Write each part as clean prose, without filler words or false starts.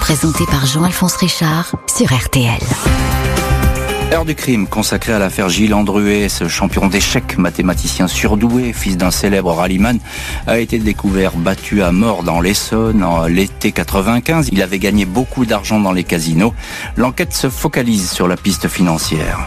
présenté par Jean-Alphonse Richard sur RTL. Heure du crime consacrée à l'affaire Gilles Andruet, ce champion d'échecs, mathématicien surdoué, fils d'un célèbre rallyman, a été découvert battu à mort dans l'Essonne en l'été 95. Il avait gagné beaucoup d'argent dans les casinos. L'enquête se focalise sur la piste financière.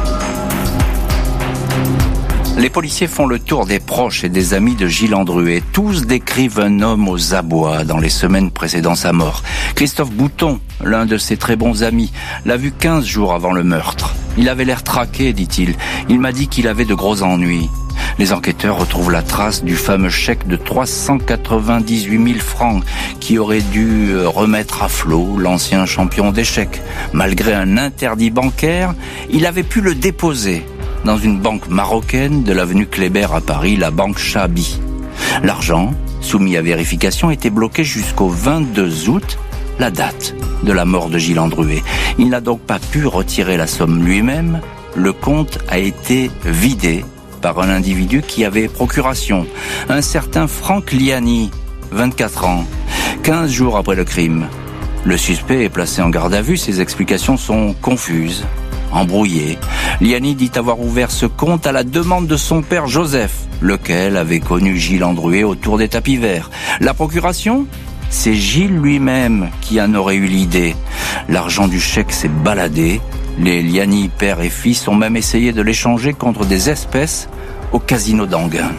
Les policiers font le tour des proches et des amis de Gilles Andruet. Tous décrivent un homme aux abois dans les semaines précédant sa mort. Christophe Bouton, l'un de ses très bons amis, l'a vu 15 jours avant le meurtre. Il avait l'air traqué, dit-il. Il m'a dit qu'il avait de gros ennuis. Les enquêteurs retrouvent la trace du fameux chèque de 398 000 francs qui aurait dû remettre à flot l'ancien champion d'échecs. Malgré un interdit bancaire, il avait pu le déposer dans une banque marocaine de l'avenue Kléber à Paris, la banque Chabi. L'argent, soumis à vérification, était bloqué jusqu'au 22 août, la date de la mort de Gilles Andruet. Il n'a donc pas pu retirer la somme lui-même. Le compte a été vidé par un individu qui avait procuration, un certain Franck Liani, 24 ans, 15 jours après le crime. Le suspect est placé en garde à vue, ses explications sont confuses, embrouillé. Liani dit avoir ouvert ce compte à la demande de son père Joseph, lequel avait connu Gilles Andruet autour des tapis verts. La procuration ? C'est Gilles lui-même qui en aurait eu l'idée. L'argent du chèque s'est baladé. Les Liani, père et fils, ont même essayé de l'échanger contre des espèces au casino d'Anguin.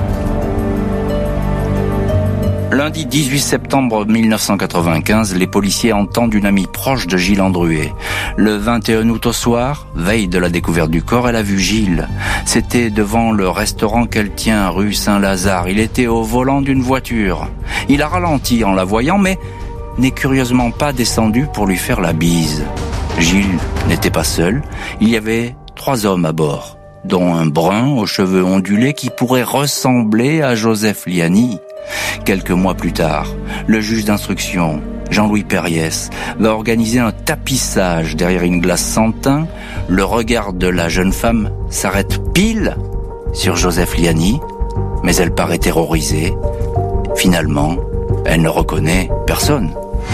Lundi 18 septembre 1995, les policiers entendent une amie proche de Gilles Andruet. Le 21 août au soir, veille de la découverte du corps, elle a vu Gilles. C'était devant le restaurant qu'elle tient rue Saint-Lazare. Il était au volant d'une voiture. Il a ralenti en la voyant, mais n'est curieusement pas descendu pour lui faire la bise. Gilles n'était pas seul. Il y avait 3 hommes à bord, dont un brun aux cheveux ondulés qui pourrait ressembler à Joseph Liani. Quelques mois plus tard, le juge d'instruction, Jean-Louis Perriès, va organiser un tapissage derrière une glace sans teint. Le regard de la jeune femme s'arrête pile sur Joseph Liani, mais elle paraît terrorisée. Finalement, elle ne reconnaît personne.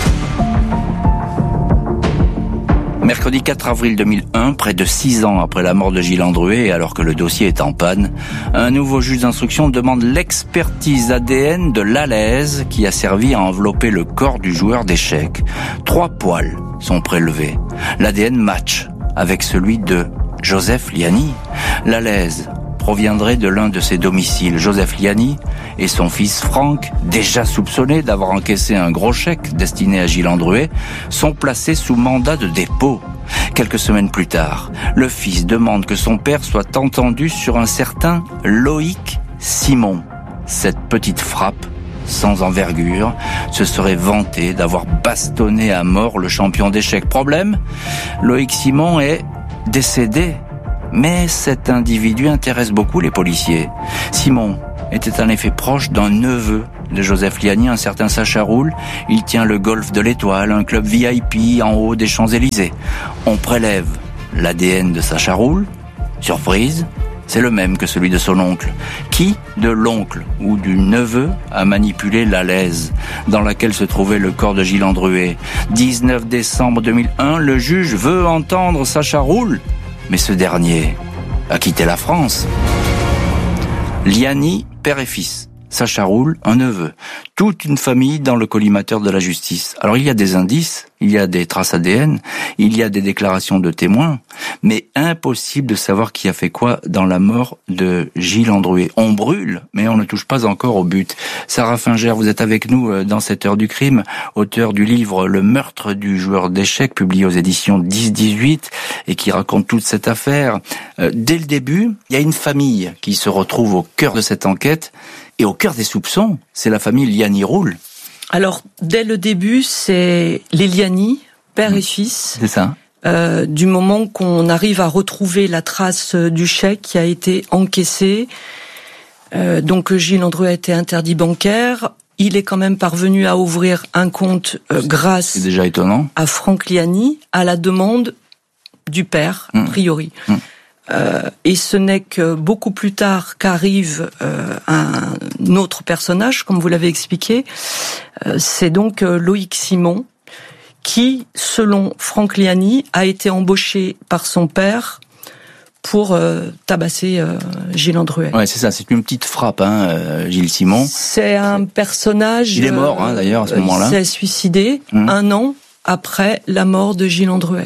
Mercredi 4 avril 2001, près de 6 ans après la mort de Gilles Andruet et alors que le dossier est en panne, un nouveau juge d'instruction demande l'expertise ADN de l'alaise qui a servi à envelopper le corps du joueur d'échecs. 3 poils sont prélevés. L'ADN match avec celui de Joseph Liani. L'alaise proviendrait de l'un de ses domiciles. Joseph Liani et son fils Franck, déjà soupçonnés d'avoir encaissé un gros chèque destiné à Gilles Andruet, sont placés sous mandat de dépôt. Quelques semaines plus tard, le fils demande que son père soit entendu sur un certain Loïc Simon. Cette petite frappe, sans envergure, se serait vanté d'avoir bastonné à mort le champion d'échecs. Problème, Loïc Simon est décédé. Mais cet individu intéresse beaucoup les policiers. Simon était en effet proche d'un neveu de Joseph Liani, un certain Sacha Roule. Il tient le Golf de l'Étoile, un club VIP en haut des Champs-Élysées. On prélève l'ADN de Sacha Roule. Surprise, c'est le même que celui de son oncle. Qui de l'oncle ou du neveu a manipulé l'alaise dans laquelle se trouvait le corps de Gilles Andruet ? 19 décembre 2001, le juge veut entendre Sacha Roule. Mais ce dernier a quitté la France. Liani, père et fils. Sacha Roule, un neveu. Toute une famille dans le collimateur de la justice. Alors il y a des indices, il y a des traces ADN, il y a des déclarations de témoins, mais impossible de savoir qui a fait quoi dans la mort de Gilles Andruet. On brûle, mais on ne touche pas encore au but. Sarah Finger, vous êtes avec nous dans cette heure du crime, auteur du livre Le meurtre du joueur d'échecs, publié aux éditions 10-18, et qui raconte toute cette affaire. Dès le début, il y a une famille qui se retrouve au cœur de cette enquête, et au cœur des soupçons, c'est la famille Liani Roule. Alors, dès le début, c'est les Liani, père et fils. C'est ça. Du moment qu'on arrive à retrouver la trace du chèque qui a été encaissé. Donc, Gilles Andruet a été interdit bancaire. Il est quand même parvenu à ouvrir un compte grâce c'est déjà étonnant. À Franck Liani, à la demande du père, a priori. Et ce n'est que beaucoup plus tard qu'arrive un autre personnage, comme vous l'avez expliqué. C'est donc Loïc Simon, qui, selon Franck Liani, a été embauché par son père pour tabasser Gilles Andruet. Ouais, c'est ça, c'est une petite frappe, Gilles Simon. C'est un personnage... Il est mort, d'ailleurs, à ce moment-là. Il s'est suicidé 1 an après la mort de Gilles Andruet.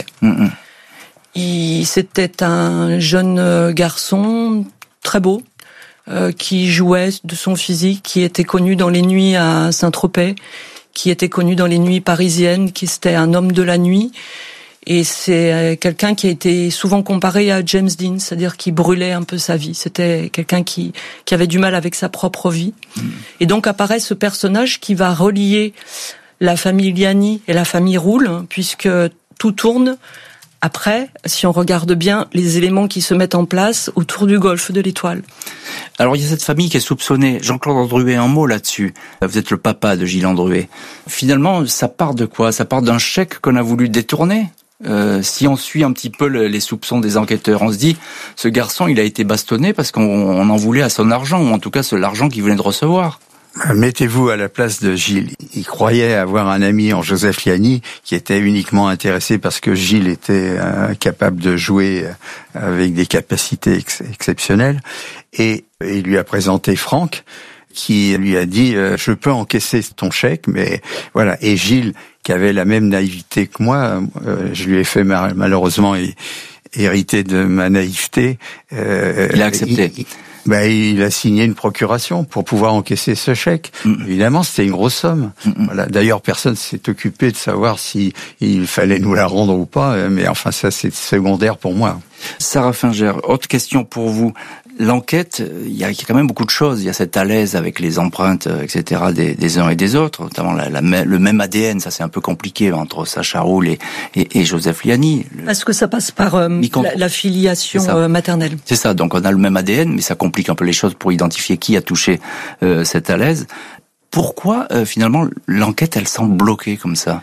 C'était un jeune garçon très beau, qui jouait de son physique, qui était connu dans les nuits à Saint-Tropez, qui était connu dans les nuits parisiennes, qui était un homme de la nuit. Et c'est quelqu'un qui a été souvent comparé à James Dean, c'est-à-dire qui brûlait un peu sa vie. C'était quelqu'un qui avait du mal avec sa propre vie. Et donc apparaît ce personnage qui va relier la famille Liani et la famille Roule, puisque tout tourne après, si on regarde bien, les éléments qui se mettent en place autour du golfe de l'Étoile. Alors, il y a cette famille qui est soupçonnée. Jean-Claude Andruet, un mot là-dessus. Vous êtes le papa de Gilles Andruet. Finalement, ça part de quoi? Ça part d'un chèque qu'on a voulu détourner? Si on suit un petit peu les soupçons des enquêteurs, on se dit, ce garçon, il a été bastonné parce qu'on en voulait à son argent, ou en tout cas, c'est l'argent qu'il venait de recevoir. Mettez-vous à la place de Gilles. Il croyait avoir un ami en Joseph Liani qui était uniquement intéressé parce que Gilles était capable de jouer avec des capacités exceptionnelles. Et il lui a présenté Franck qui lui a dit je peux encaisser ton chèque, mais voilà. Et Gilles, qui avait la même naïveté que moi, je lui ai fait malheureusement hériter de ma naïveté. Il a accepté. Il a signé une procuration pour pouvoir encaisser ce chèque. Évidemment, c'était une grosse somme. Voilà. D'ailleurs, personne s'est occupé de savoir si il fallait nous la rendre ou pas, mais enfin, ça, c'est secondaire pour moi. Sarah Finger, autre question pour vous. L'enquête, il y a quand même beaucoup de choses. Il y a cette alaise avec les empreintes, etc. des uns et des autres, notamment le même ADN. Ça, c'est un peu compliqué entre Sacha Roule et Joseph Liani. Parce que ça passe par la filiation maternelle. C'est ça. Donc, on a le même ADN, mais ça complique un peu les choses pour identifier qui a touché cette alaise. Pourquoi, finalement, l'enquête, elle semble bloquée comme ça?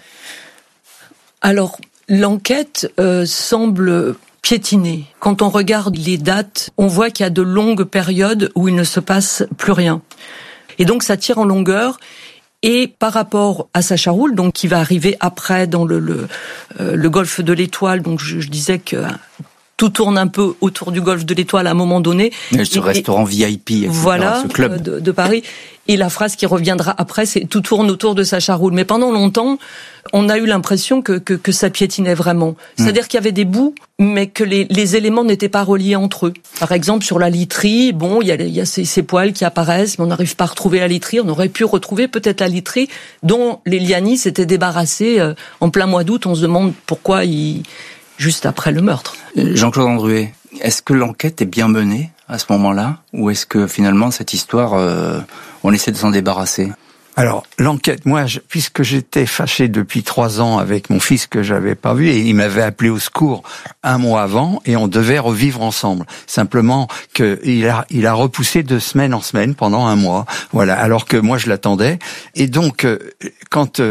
Alors, l'enquête semble piétinée. Quand on regarde les dates, on voit qu'il y a de longues périodes où il ne se passe plus rien. Et donc ça tire en longueur. Et par rapport à Sacha Roule, donc qui va arriver après dans le golfe de l'Étoile, donc je disais que tout tourne un peu autour du golfe de l'Étoile à un moment donné. Ce restaurant VIP, etc., voilà, ce club de Paris. Et la phrase qui reviendra après, c'est « tout tourne autour de Sacha Roule ». Mais pendant longtemps, on a eu l'impression que ça piétinait vraiment. C'est-à-dire qu'il y avait des bouts, mais que les éléments n'étaient pas reliés entre eux. Par exemple, sur la literie, il y a ces poils qui apparaissent, mais on n'arrive pas à retrouver la literie. On aurait pu retrouver peut-être la literie dont les Liani s'étaient débarrassés en plein mois d'août. On se demande pourquoi juste après le meurtre. Jean-Claude Andruet, est-ce que l'enquête est bien menée à ce moment-là, ou est-ce que finalement cette histoire, on essaie de s'en débarrasser? Alors, l'enquête, moi, puisque j'étais fâché depuis 3 ans avec mon fils que j'avais pas vu, et il m'avait appelé au secours 1 mois avant, et on devait revivre ensemble. Simplement il a repoussé de semaine en semaine pendant 1 mois. Voilà. Alors que moi, je l'attendais. Et donc, quand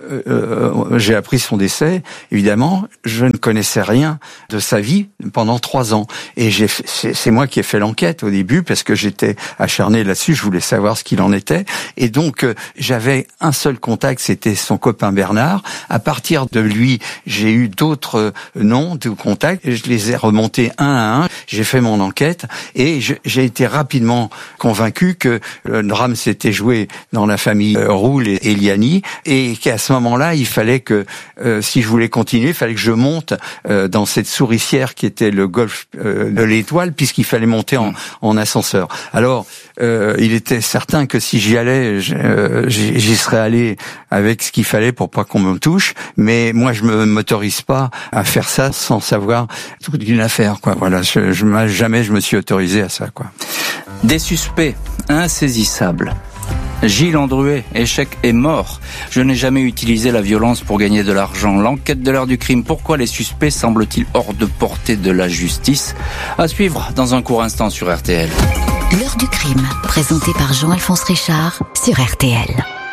j'ai appris son décès, évidemment, je ne connaissais rien de sa vie pendant 3 ans. Et c'est moi qui ai fait l'enquête au début, parce que j'étais acharné là-dessus, je voulais savoir ce qu'il en était. Et donc, j'avais un seul contact, c'était son copain Bernard. À partir de lui, j'ai eu d'autres noms de contacts. Je les ai remontés un à un. J'ai fait mon enquête et j'ai été rapidement convaincu que le drame s'était joué dans la famille Roule et Liani, et qu'à ce moment-là, il fallait que, si je voulais continuer, il fallait que je monte dans cette souricière qui était le golfe de l'Étoile, puisqu'il fallait monter en ascenseur. Alors, il était certain que si j'y allais, j'y serais allé avec ce qu'il fallait pour pas qu'on me touche, mais moi je m'autorise pas à faire ça sans savoir toute une affaire, quoi. Voilà, jamais je me suis autorisé à ça, quoi. Des suspects insaisissables. Gilles Andruet, échec et mort. Je n'ai jamais utilisé la violence pour gagner de l'argent. L'enquête de l'heure du crime. Pourquoi les suspects semblent-ils hors de portée de la justice? À suivre dans un court instant sur RTL. L'heure du crime, présenté par Jean-Alphonse Richard sur RTL.